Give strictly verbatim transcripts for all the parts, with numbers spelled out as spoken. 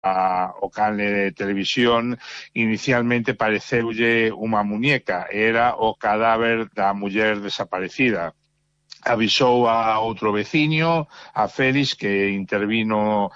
a, o canle de televisión, inicialmente pareceulle unha muñeca, era o cadáver da muller desaparecida. Avisou a outro veciño, a Félix, que intervino,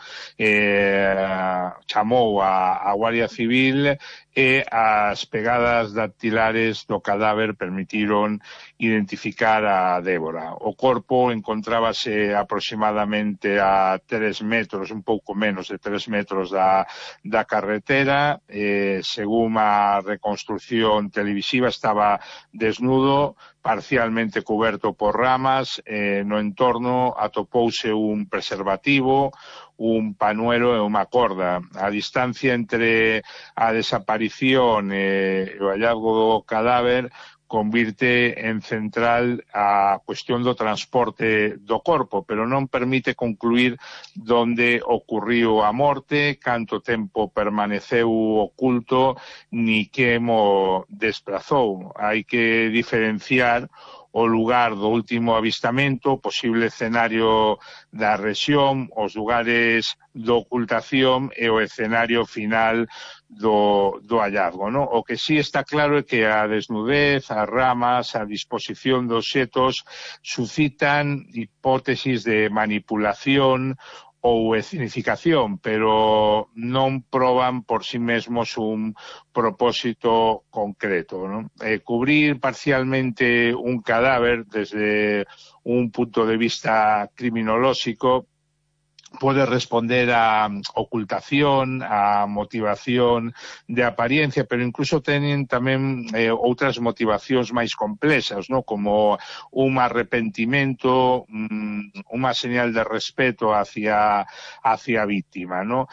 eh, chamou a, a Guardia Civil, e as pegadas dactilares do cadáver permitiron identificar a Débora. O corpo encontrábase aproximadamente a tres metros, un pouco menos de tres metros da, da carretera. Eh, según a reconstrucción televisiva, estaba desnudo, parcialmente cuberto por ramas. Eh, no entorno atopouse un preservativo, un panuelo e unha corda. A distancia entre a desaparición e o hallazgo do cadáver convirte en central a cuestión do transporte do corpo, pero non permite concluir donde ocurriu a morte, canto tempo permaneceu oculto, ni que mo desplazou. Hai que diferenciar o lugar do último avistamento, o posible escenario da rexión, os lugares de ocultación e o escenario final do, do hallazgo, ¿no? O que sí está claro é que a desnudez, as ramas, a disposición dos xetos suscitan hipótesis de manipulación ou escenificación, pero non proban por sí mesmos un propósito concreto, ¿no? Eh, cubrir parcialmente un cadáver desde un punto de vista criminolóxico pode responder a ocultación, a motivación de apariencia, pero incluso teñen tamén eh, outras motivacións máis complexas, ¿no? Como un arrepentimento, um, unha señal de respeto hacia hacia a víctima, ¿no?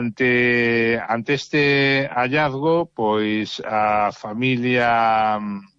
Ante ante este hallazgo, pois a familia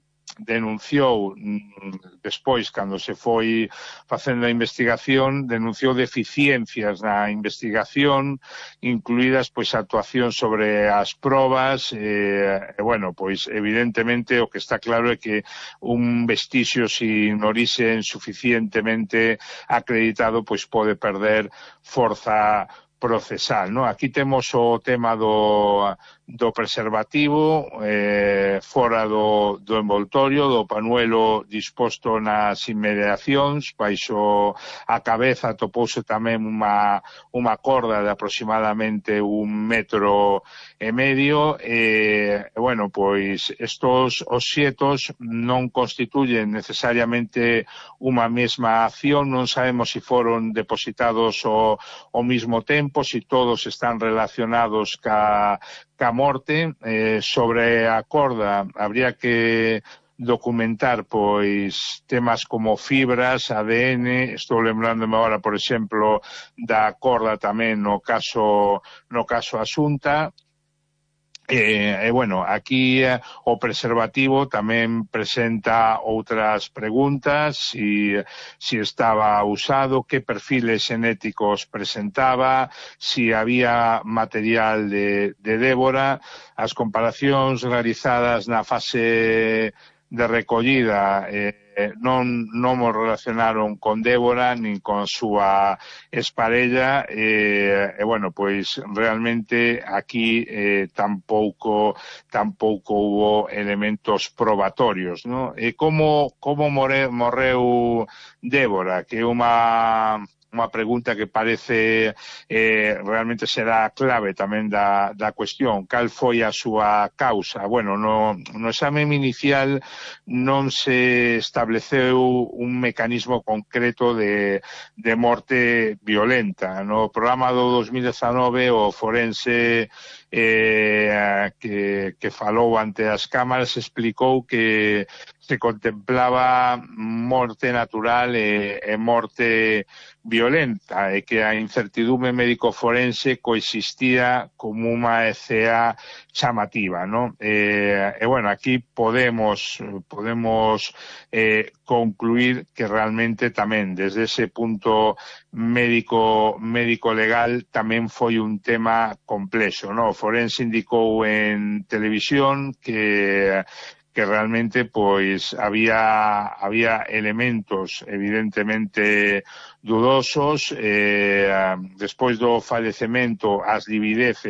denunciou, despois, cando se foi facendo a investigación, denunciou deficiencias na investigación, incluídas, pois, actuación sobre as probas, e, e, bueno, pois, evidentemente, o que está claro é que un vestixio sin orixe suficientemente acreditado, pois, pode perder forza procesal, ¿no? Aquí temos o tema do, do preservativo, eh, fora do, do envoltorio, do panuelo disposto nas inmediacións, baixo a cabeza topouse tamén unha, unha corda de aproximadamente un metro e medio, e, bueno, pois, estos obxetos non constituyen necesariamente unha mesma acción, non sabemos se foron depositados ao, ao mismo tempo, si todos están relacionados ca, ca morte. Eh, sobre a corda, habría que documentar, pois, temas como fibras, A D N, estou lembrándome agora, por exemplo, da corda tamén no caso, no caso Asunta. E, eh, bueno, aquí eh, o preservativo tamén presenta outras preguntas, si, si estaba usado, que perfiles xenéticos presentaba, si había material de, de Débora. As comparacións realizadas na fase de recollida eh, non, non mo relacionaron con Débora nin con súa exparella, e, e bueno, pois realmente aquí eh, tampouco tampouco hubo elementos probatorios, ¿no? E como, como more, morreu Débora, que é unha unha pregunta que parece eh, realmente será clave tamén da, da cuestión. Cal foi a súa causa? Bueno, no, no exame inicial non se estableceu un mecanismo concreto de, de morte violenta. No programa do dos mil dezanove, o forense eh, que, que falou ante as cámaras explicou que se contemplaba morte natural e, e morte violenta, e que a incertidume médico-forense coexistía como unha escea chamativa, ¿no? Eh, e, bueno, aquí podemos podemos eh, concluir que realmente tamén, desde ese punto médico médico legal, tamén foi un tema complexo, ¿no? O forense indicou en televisión que que que realmente pois había había elementos evidentemente dudosos, eh, despois do falecemento as livideces